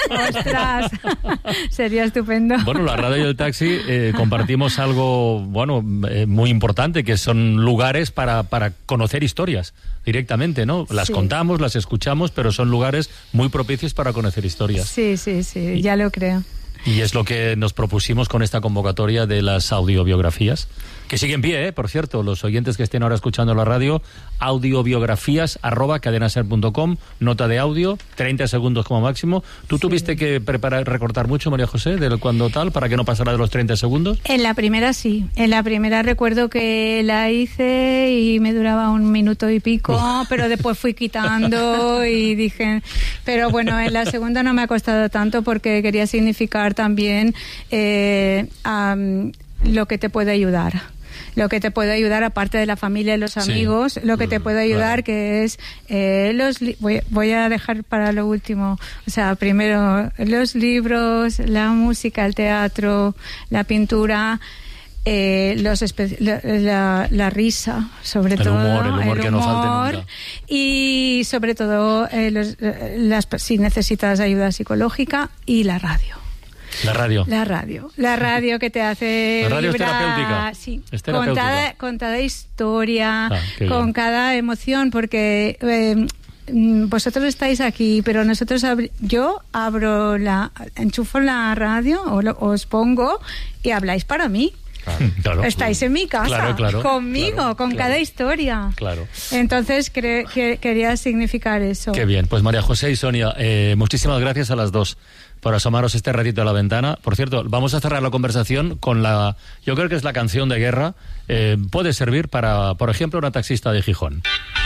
¡Ostras! Sería estupendo. Bueno, la radio y el taxi compartimos algo, bueno, muy importante, que son lugares para conocer historias directamente, ¿no? Las contamos, las escuchamos, pero son lugares muy propicios para conocer historias. Sí, ya lo creo. Y es lo que nos propusimos con esta convocatoria de las audiobiografías, que sigue en pie, por cierto, los oyentes que estén ahora escuchando la radio, audiobiografías@cadenaser.com, nota de audio, 30 segundos como máximo. ¿Tú tuviste que recortar mucho, María José, del cuando tal, para que no pasara de los 30 segundos? En la primera sí, en la primera recuerdo que la hice y me duraba 1 minuto y pico, pero después fui quitando y dije, pero bueno, en la segunda no me ha costado tanto porque quería significar también lo que te puede ayudar. Lo que te puede ayudar, aparte de la familia y los amigos, lo que te puede ayudar, que es voy a dejar para lo último, o sea, primero los libros, la música, el teatro, la pintura, la risa, sobre todo el humor que no falte nunca, y sobre todo si necesitas ayuda psicológica, y la radio. La radio que te hace la radio vibrar, es terapéutica. sí, es terapéutica. Con cada historia, con bien. cada emoción, porque vosotros estáis aquí, pero yo enchufo la radio, os pongo y habláis para mí. Claro. Estáis en mi casa, conmigo, con cada historia. Claro. Entonces quería significar eso. Qué bien. Pues María José y Sonia, muchísimas gracias a las dos por asomaros este ratito a la ventana. Por cierto, vamos a cerrar la conversación con yo creo que es la canción de guerra. Puede servir para, por ejemplo, una taxista de Gijón.